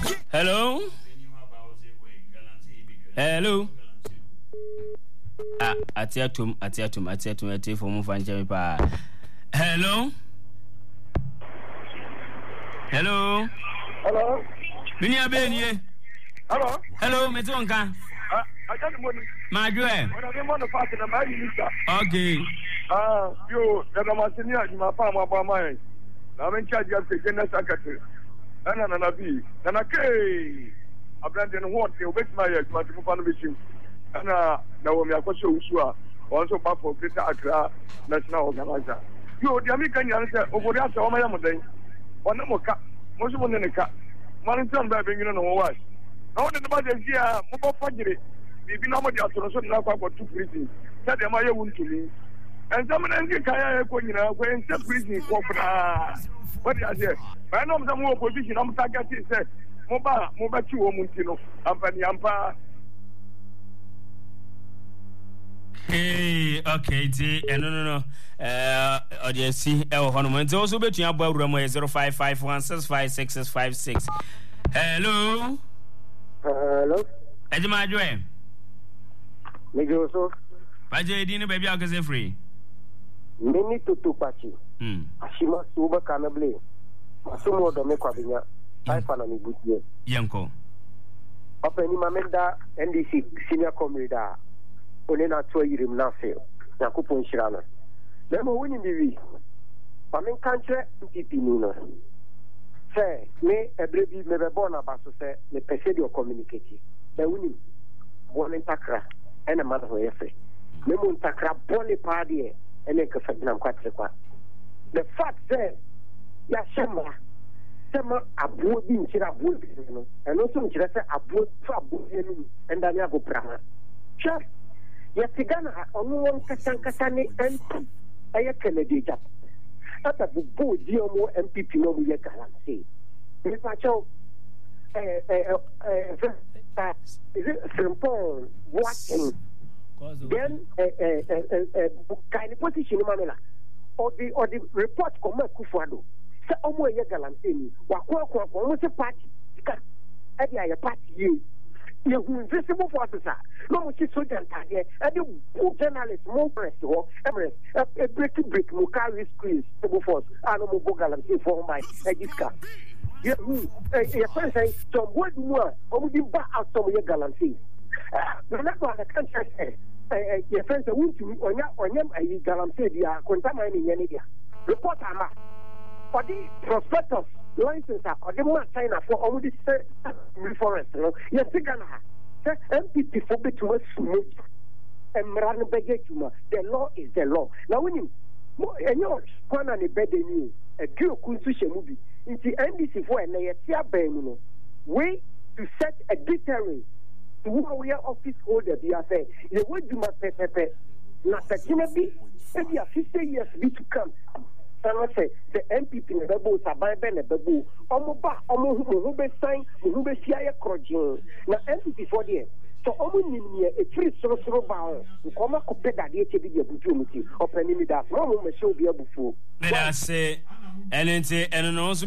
Hello. Hello. Atiatum ati for mu fanche pa. Hello. Hello. Hello. Bini abeni. Hello. Hello, metonka. I got the money. My joy. When I want to pass in a minister. Okay. You, the Martinia, my farm, my mind. I'm in charge of the general secretary. And I be. And I came. I planted what you bet my head, my family. And now we are also also back for Greater Accra National Organizer. You, the American answer over the answer, my day. One more cut. Most of them in the cut. Manington by being on what? I want to buy the year, mobile factory. We've been over the autonomous now for 2 prisons. Said the Maya won't to me. And someone else can when the prison for what do I say? I know some more position. I'm talking said, Mobile 2 Montino, Ampani Ampa. Hey, okay, no. Audience, Honoman. Also between your boy room 0551656656. Hello. Hello. Ejima Joy. Mejoso. Baje dino baby akaze free. Mini tutupachi. Ashima suba kanable. Masumo do me kwabinya. Haifa na mibutie. Yanko. Openi mamenda NDC senior commander. Onena to yirim na fe. Yakupon shirana. Lemo wini bibi. Pamen kanche MPP nino. Say me ebrebi me be bona baso say me pese di o communicate. Be wini woni takra ena man ho yefe. Me mun takra boni paadie ene ka fadina kwatre kwa. The fact say ya shema sema abuo bi nchira abuo bi no. Eno so nchira say abuo fa abuo enu enda ni ago prama. Sure. Ya tigana onu won kasa ni MP aya Kennedy Jap. Ata bubu di omo MPP no mu ye galamse. Me pa cho Frimpong watching. Then kind of position mamela. Or the report come Kufuado. Say omo ye galamse ni. Wakwa omo se party. Ka edi aya party ye. You invisible forces are no much soldier here, and you journalists, more press or Emirates, a break, Mukari screens, table force, and no Bogal and inform my Egiska. Your friend saying, so what more, or would you back out some of your galancy? The next one, I can't say, your friends are willing to on them, a galancy, they are contaminating any idea. Report Ama for the prospectus. License or the more China for all this reforest. Yes, MPP for between smoke and run begetuma. The law is the law. Now, when you and yours, one and a bed in a girl constitution movie into NDC for and a benuno way to set a deterrent to who we are office holder. They are saying, the way do my pepe, not that be, and you are 50 years to come. Say the MPP in the Babu, Sabai and Babu, Omoba, Omo, be sign, who be Sia Crojin. Now, MPP for the so only a free social bound, who come up with that the opportunity of an image that no one may show be able to. Let us say, and also